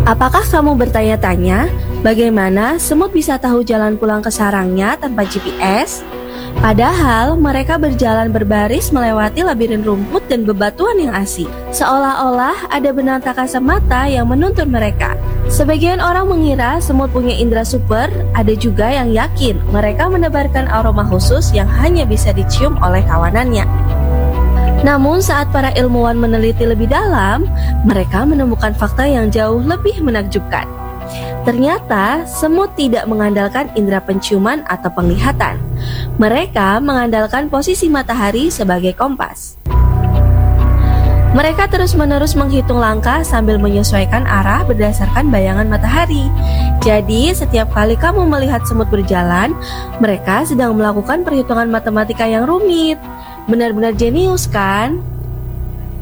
Apakah kamu bertanya-tanya bagaimana semut bisa tahu jalan pulang ke sarangnya tanpa GPS? Padahal mereka berjalan berbaris melewati labirin rumput dan bebatuan yang asing. Seolah-olah ada benang tak kasat mata yang menuntun mereka. Sebagian orang mengira semut punya indera super, ada juga yang yakin mereka menebarkan aroma khusus yang hanya bisa dicium oleh kawanannya. Namun saat para ilmuwan meneliti lebih dalam, mereka menemukan fakta yang jauh lebih menakjubkan. Ternyata semut tidak mengandalkan indera penciuman atau penglihatan. Mereka mengandalkan posisi matahari sebagai kompas. Mereka terus-menerus menghitung langkah sambil menyesuaikan arah berdasarkan bayangan matahari. Jadi, setiap kali kamu melihat semut berjalan, mereka sedang melakukan perhitungan matematika yang rumit. Benar-benar jenius, kan?